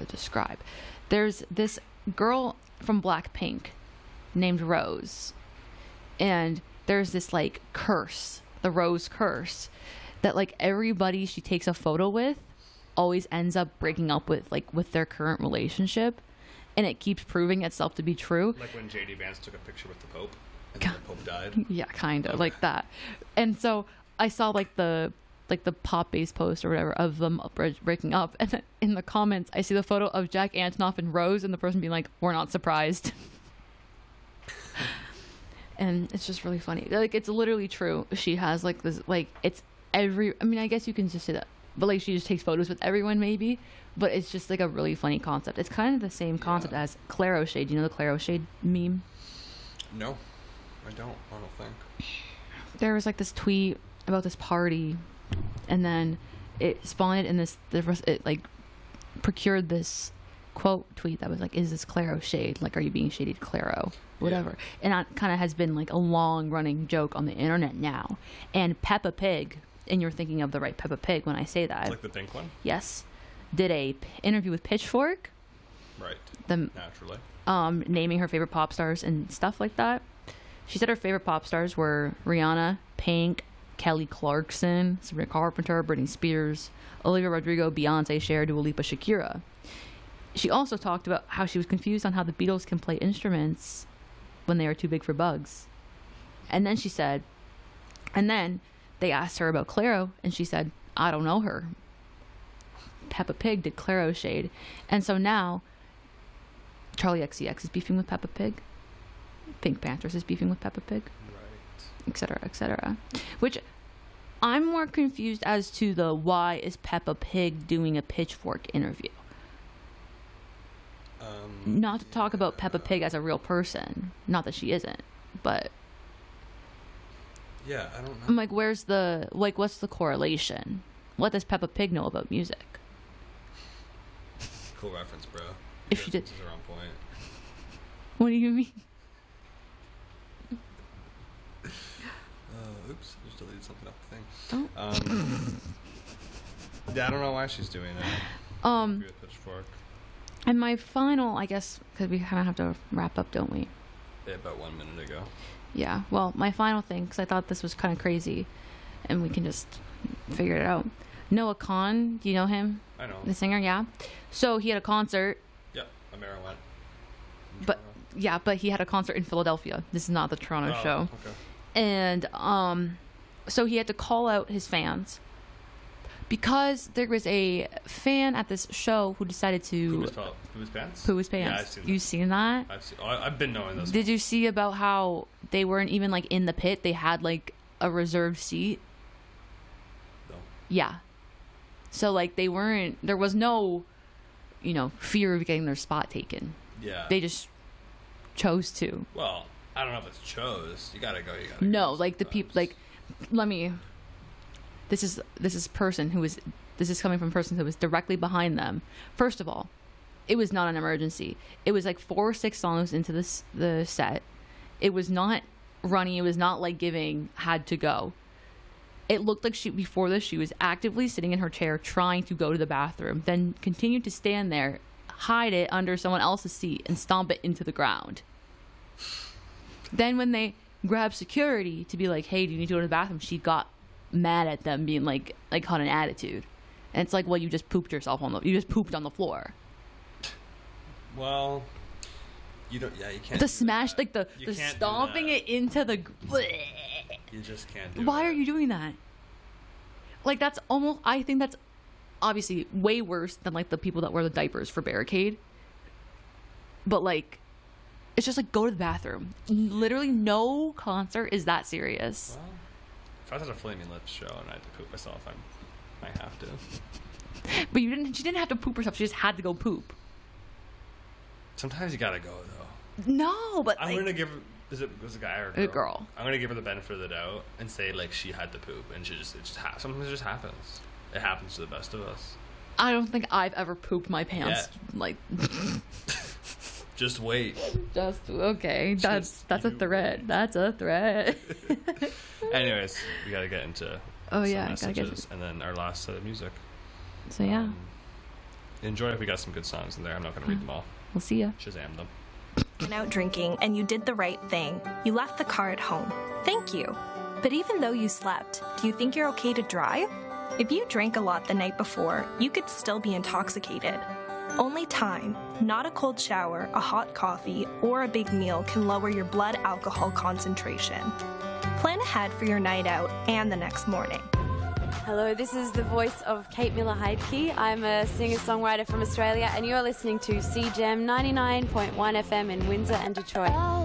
to describe. There's this girl from Blackpink named Rose, and there's this like curse, the Rose curse, that like everybody she takes a photo with always ends up breaking up with their current relationship, and it keeps proving itself to be true. Like when JD Vance took a picture with the Pope and then the Pope died. Yeah, kind of like that. And so I saw like the pop bass post or whatever of them breaking up, and then in the comments I see the photo of Jack Antonoff and Rose, and the person being like, "We're not surprised." And it's just really funny. Like, it's literally true. She has like this, like, it's I mean, I guess you can just say that, but like she just takes photos with everyone maybe, but it's just like a really funny concept. It's kind of the same concept as Claire O'Shea. Do you know the Claire O'Shea meme? No, I don't think. There was like this tweet about this party, and then it spawned in this, it like procured this quote tweet that was like, "Is this Claire O'Shea? Like, are you being shady to Claro?" Whatever. Yeah. And that kind of has been like a long running joke on the internet now. And Peppa Pig, and you're thinking of the right Peppa Pig when I say that. It's like the pink one? Yes. Did a interview with Pitchfork. Right. Naturally. Naming her favorite pop stars and stuff like that. She said her favorite pop stars were Rihanna, Pink, Kelly Clarkson, Sabrina Carpenter, Britney Spears, Olivia Rodrigo, Beyonce, Cher, Dua Lipa, Shakira. She also talked about how she was confused on how the Beatles can play instruments when they are too big for Bugs. And then she said, and then they asked her about Clairo, and she said, "I don't know her." Peppa Pig did Clairo shade. And so now Charlie XCX is beefing with Peppa Pig. Pink Panthers is beefing with Peppa Pig. Right. Etc., etc. Which I'm more confused as to the why is Peppa Pig doing a Pitchfork interview. Not to talk about Peppa Pig as a real person. Not that she isn't, but... Yeah, I don't know. I'm like, where's the... Like, what's the correlation? What does Peppa Pig know about music? Cool reference, bro. If she did... References are on point. What do you mean? Oops, I just deleted something off the thing. Oh. Yeah, I don't know why she's doing that. With Pitchfork. And my final, I guess, because we kind of have to wrap up, don't we? Yeah, about 1 minute ago. Yeah, well, my final thing, because I thought this was kind of crazy, and we can just figure it out. Noah Kahan, do you know him? I know. The singer, yeah. So he had a concert. Yep, Amara went. But he had a concert in Philadelphia. This is not the Toronto show. Okay. And so he had to call out his fans because there was a fan at this show who decided to poo his pants. Poo his pants. Yeah, I've seen that. You've seen that? I've been knowing this. Did you see about how they weren't even like in the pit? They had like a reserved seat. No. Yeah. So like they weren't. There was no, fear of getting their spot taken. Yeah. They just chose to. Well, I don't know if it's chose. You gotta go. No, like the people. Like, let me. This is coming from a person who was directly behind them. First of all, it was not an emergency. It was like 4 or 6 songs into the set. It was not running. It was not like giving had to go. It looked like before this she was actively sitting in her chair trying to go to the bathroom, then continued to stand there, hide it under someone else's seat, and stomp it into the ground. Then when they grabbed security to be like, "Hey, do you need to go to the bathroom?" she got mad at them, being like caught an attitude. And it's like, well, you just pooped you just pooped on the floor. Well, you don't. Yeah, you can't. The smash, like the stomping it into the. You just can't do. Why are you doing that? Like, that's almost. I think that's obviously way worse than like the people that wear the diapers for Barricade. But like, it's just like, go to the bathroom. Literally, no concert is that serious. Well, if I was at a Flaming Lips show and I had to poop myself, I have to. But she didn't have to poop herself. She just had to go poop. Sometimes you gotta go though. No, but I'm gonna give. Was it a guy or a girl? A girl. I'm gonna give her the benefit of the doubt and say like she had to poop and sometimes it just happens. It happens to the best of us. I don't think I've ever pooped my pants. Yeah. Like. Just wait. Just okay. That's a threat. Wait. That's a threat. Anyways, we gotta get into gotta messages and then our last set of music. So yeah. enjoy it. We got some good songs in there. I'm not going to read them all. We'll see ya. Shazam them. Went out drinking and you did the right thing. You left the car at home. Thank you. But even though you slept, do you think you're okay to drive? If you drank a lot the night before, you could still be intoxicated. Only time, not a cold shower, a hot coffee, or a big meal can lower your blood alcohol concentration. Plan ahead for your night out and the next morning. Hello, this is the voice of Kate Miller-Heidke. I'm a singer-songwriter from Australia, and you're listening to CGEM 99.1 FM in Windsor and Detroit.